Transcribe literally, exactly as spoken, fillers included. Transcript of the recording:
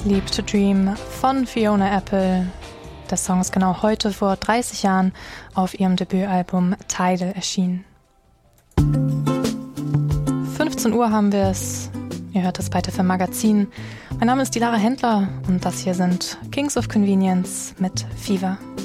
Sleep to Dream von Fiona Apple. Der Song ist genau heute vor dreißig Jahren auf ihrem Debütalbum Tidal erschienen. fünfzehn Uhr haben wir es. Ihr hört das bei T F M Magazin. Mein Name ist die Lara Händler und das hier sind Kings of Convenience mit Fever.